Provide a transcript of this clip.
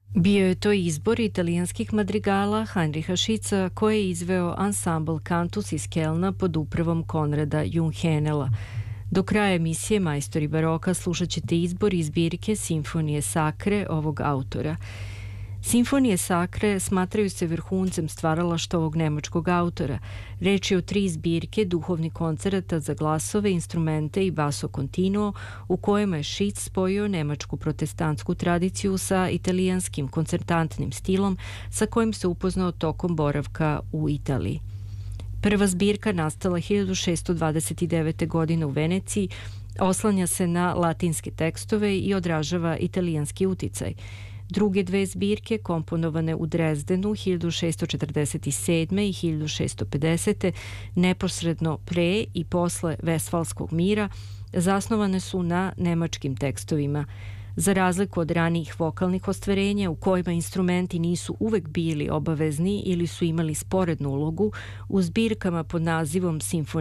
Bio je to izbor italijanskih madrigala Heinricha Schütza koje je izveo ansambl Cantus iz Kelna pod upravom Konrada Junghenela. Do kraja emisije Majstori baroka slušat ćete izbor iz zbirke Simfonije Sakre ovog autora. Simfonije Sakre smatraju se vrhuncem stvaralaštva ovog nemačkog autora. Reč je o 3 zbirke duhovnih koncerata za glasove, instrumente i basso continuo u kojima je Schütz spojio nemačku protestantsku tradiciju sa italijanskim koncertantnim stilom sa kojim se upoznao tokom boravka u Italiji. Prva zbirka, nastala 1629. godine u Veneciji, oslanja se na latinske tekstove i odražava italijanski uticaj. Druge 2 zbirke, komponovane u Drezdenu 1647. i 1650. neposredno pre i posle Vesfalskog mira, zasnovane su na nemačkim tekstovima. Za razliku od ranijih vokalnih ostvarenja u kojima instrumenti nisu uvek bili obavezni ili su imali sporednu ulogu, u zbirkama pod nazivom Simfonija